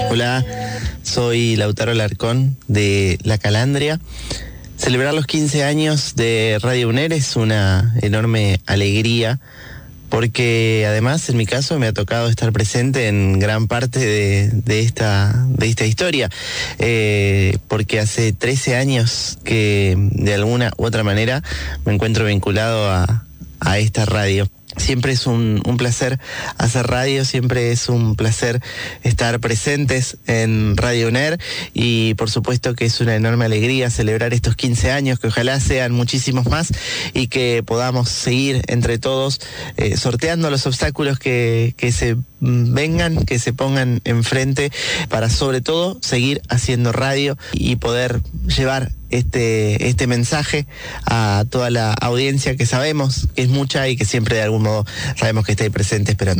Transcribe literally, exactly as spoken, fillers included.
Hola, soy Lautaro Alarcón de La Calandria. Celebrar los quince años de Radio UNER es una enorme alegría, porque además en mi caso me ha tocado estar presente en gran parte de, de, esta, de esta historia, eh, porque hace trece años que de alguna u otra manera me encuentro vinculado a, a esta radio. Siempre es un, un placer hacer radio, siempre es un placer estar presentes en Radio UNER y por supuesto que es una enorme alegría celebrar estos quince años, que ojalá sean muchísimos más y que podamos seguir entre todos eh, sorteando los obstáculos que, que se vengan, que se pongan enfrente para sobre todo seguir haciendo radio y poder llevar este este mensaje a toda la audiencia que sabemos que es mucha y que siempre de algún modo sabemos que está ahí presente esperando.